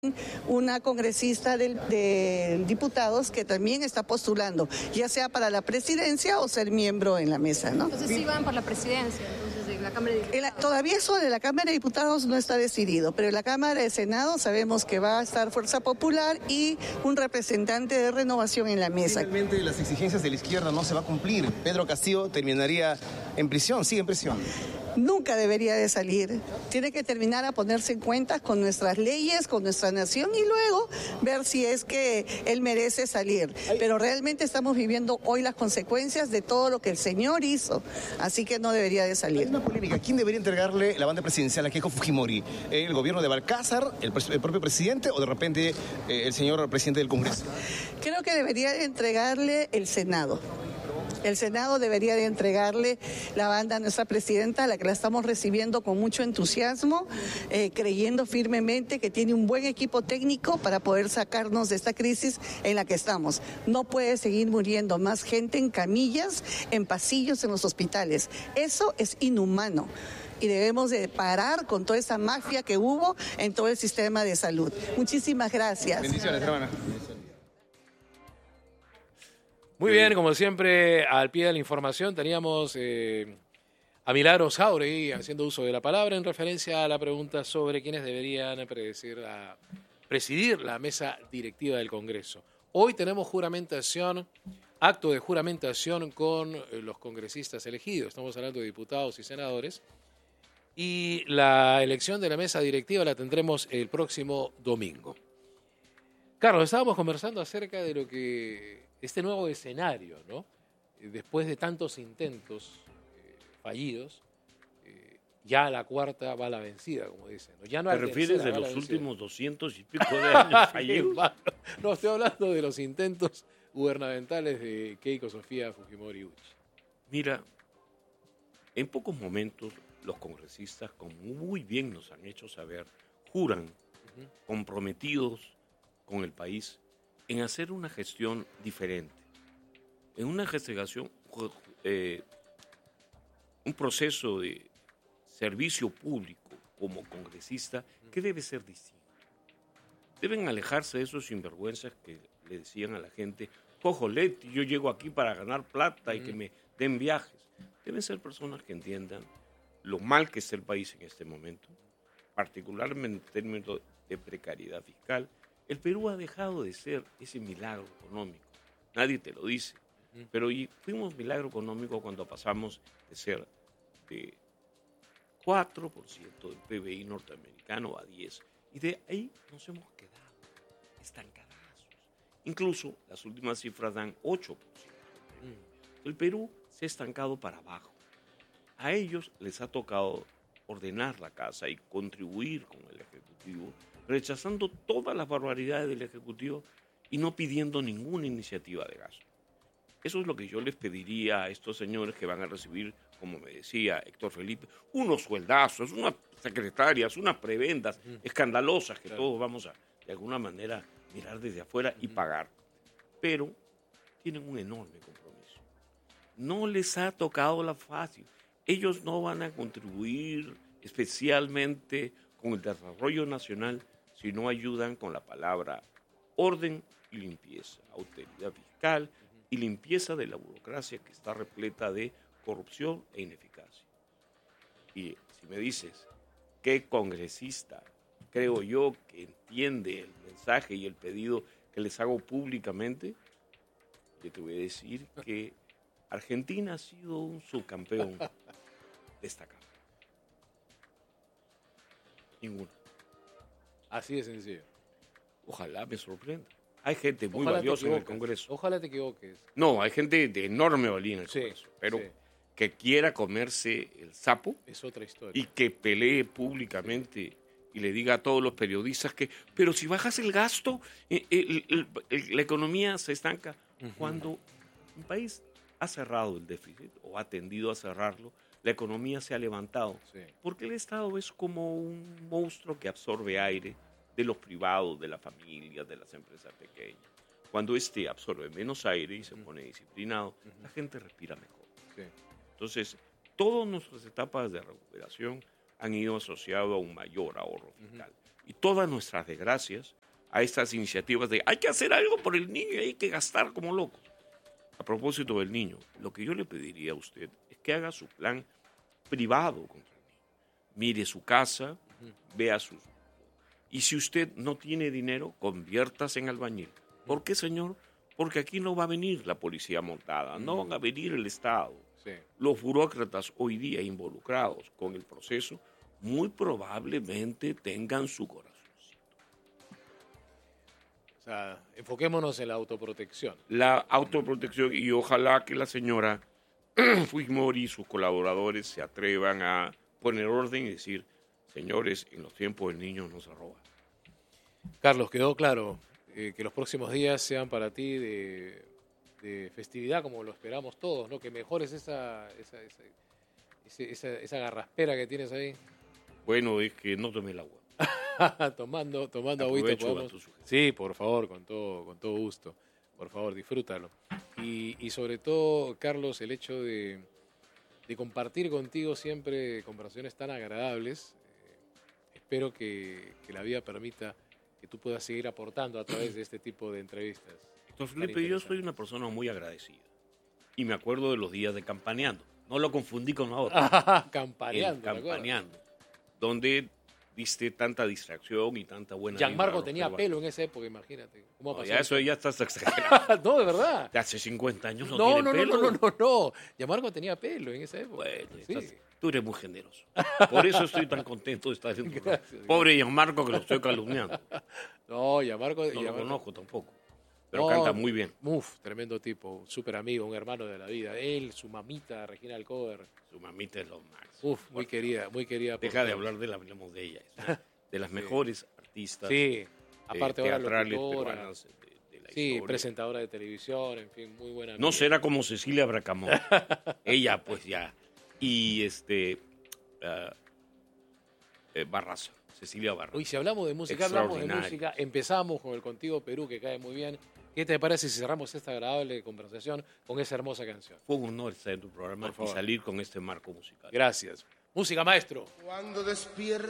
una congresista de diputados que también está postulando, ya sea para la presidencia o ser miembro en la mesa, ¿no? Entonces sí van por la presidencia, entonces, de la Cámara de Diputados. Todavía eso de la Cámara de Diputados no está decidido, pero en la Cámara de Senado sabemos que va a estar Fuerza Popular y un representante de Renovación en la mesa. Finalmente las exigencias de la izquierda no se va a cumplir. Pedro Castillo terminaría en prisión, sigue en prisión. Nunca debería de salir. Tiene que terminar a ponerse en cuenta con nuestras leyes, con nuestra nación y luego ver si es que él merece salir. Pero realmente estamos viviendo hoy las consecuencias de todo lo que el señor hizo. Así que no debería de salir. Hay una polémica. ¿Quién debería entregarle la banda presidencial a Keiko Fujimori? ¿El gobierno de Balcázar, el propio presidente o de repente el señor presidente del Congreso? Creo que debería de entregarle el Senado. El Senado debería de entregarle la banda a nuestra presidenta, a la que la estamos recibiendo con mucho entusiasmo, creyendo firmemente que tiene un buen equipo técnico para poder sacarnos de esta crisis en la que estamos. No puede seguir muriendo más gente en camillas, en pasillos, en los hospitales. Eso es inhumano. Y debemos de parar con toda esa mafia que hubo en todo el sistema de salud. Muchísimas gracias. Bendiciones, hermana. Muy bien, como siempre, al pie de la información teníamos a Milagros Jáuregui haciendo uso de la palabra en referencia a la pregunta sobre quiénes deberían presidir la mesa directiva del Congreso. Hoy tenemos juramentación, acto de juramentación con los congresistas elegidos. Estamos hablando de diputados y senadores. Y la elección de la mesa directiva la tendremos el próximo domingo. Carlos, estábamos conversando acerca de lo que este nuevo escenario, ¿no? Después de tantos intentos fallidos, ya la cuarta va la vencida, como dicen, ¿no? Ya no ¿Te refieres de los últimos 200 y pico de años fallidos? No, estoy hablando de los intentos gubernamentales de Keiko Sofía Fujimori Uchi. Mira, en pocos momentos los congresistas, como muy bien nos han hecho saber, juran comprometidos con el país en hacer una gestión diferente, en una gestión, un proceso de servicio público como congresista que debe ser distinto. Deben alejarse de esos sinvergüenzas que le decían a la gente, cojolete, yo llego aquí para ganar plata y que me den viajes. Deben ser personas que entiendan lo mal que está el país en este momento, particularmente en términos de precariedad fiscal. El Perú ha dejado de ser ese milagro económico. Nadie te lo dice. Pero fuimos milagro económico cuando pasamos de ser de 4% del PBI norteamericano a 10%. Y de ahí nos hemos quedado estancadazos. Incluso las últimas cifras dan 8%. El Perú se ha estancado para abajo. A ellos les ha tocado ordenar la casa y contribuir con el Ejecutivo, rechazando todas las barbaridades del Ejecutivo y no pidiendo ninguna iniciativa de gasto. Eso es lo que yo les pediría a estos señores que van a recibir, como me decía Héctor Felipe, unos sueldazos, unas secretarias, unas prebendas escandalosas que todos vamos a, de alguna manera, mirar desde afuera y pagar. Pero tienen un enorme compromiso. No les ha tocado la fácil. Ellos no van a contribuir especialmente con el desarrollo nacional si no ayudan con la palabra orden y limpieza, austeridad fiscal y limpieza de la burocracia que está repleta de corrupción e ineficacia. Y si me dices, ¿qué congresista creo yo que entiende el mensaje y el pedido que les hago públicamente? Yo te voy a decir que Argentina ha sido un subcampeón destacado. Ninguno. Así de sencillo. Ojalá me sorprenda. Hay gente muy valiosa en el Congreso. Ojalá te equivoques. No, hay gente de enorme valía en el Congreso, pero que quiera comerse el sapo es otra historia. Y que pelee públicamente y le diga a todos los periodistas que, pero si bajas el gasto, la economía se estanca. Cuando un país ha cerrado el déficit o ha tendido a cerrarlo, la economía se ha levantado. Porque el Estado es como un monstruo que absorbe aire de los privados, de la familia, de las empresas pequeñas. Cuando absorbe menos aire y se pone disciplinado, la gente respira mejor. Entonces, todas nuestras etapas de recuperación han ido asociadas a un mayor ahorro fiscal. Y todas nuestras desgracias a estas iniciativas de hay que hacer algo por el niño y hay que gastar como locos. A propósito del niño, lo que yo le pediría a usted es que haga su plan privado contra el niño. Mire su casa, vea sus... Y si usted no tiene dinero, conviértase en albañil. ¿Por qué, señor? Porque aquí no va a venir la policía montada, no van a venir el Estado. Sí. Los burócratas hoy día involucrados con el proceso muy probablemente tengan su corazón. O sea, enfoquémonos en la autoprotección. La autoprotección, y ojalá que la señora Fujimori y sus colaboradores se atrevan a poner orden y decir, señores, en los tiempos del niño no se roba. Carlos, quedó claro que los próximos días sean para ti de festividad como lo esperamos todos, ¿no? Que mejores esa garraspera que tienes ahí. Bueno, es que no tomé el agua. tomando agüita. Sí, por favor, con todo gusto. Por favor, disfrútalo. Y sobre todo, Carlos, el hecho de compartir contigo siempre conversaciones tan agradables. Espero que la vida permita que tú puedas seguir aportando a través de este tipo de entrevistas. Don Felipe, yo soy una persona muy agradecida. Y me acuerdo de los días de Campaneando. No lo confundí con la otra. Campaneando. Donde viste tanta distracción y tanta buena... Gianmarco tenía pelo en esa época, imagínate. ¿Cómo pasó? Ya eso ya estás exagerando. No, de verdad. De hace 50 años no tiene pelo. No. Gianmarco tenía pelo en esa época. Bueno, sí. Tú eres muy generoso. Por eso estoy tan contento de estar en tu programa. Pobre Gianmarco que lo estoy calumniando. No, Gianmarco... No lo conozco tampoco. Pero canta muy bien. Tremendo tipo, súper amigo, un hermano de la vida. Él, su mamita, Regina Alcover. Su mamita es lo máximo. Muy querida. Deja de hablar de ella, hablemos de ella. Es de las mejores artistas. Sí, aparte ahora teatrales locutora, peruanas de la sí, historia. Presentadora de televisión, en fin, muy buena amiga. No será como Cecilia Bracamón. Ella, pues ya. Y Barraza. Cecilia Barraza. Uy, si hablamos de música, empezamos con el Contigo Perú, que cae muy bien. ¿Qué te parece si cerramos esta agradable conversación con esa hermosa canción? Fue un honor estar en tu programa y salir con este marco musical. Gracias. Música, maestro. Cuando despierta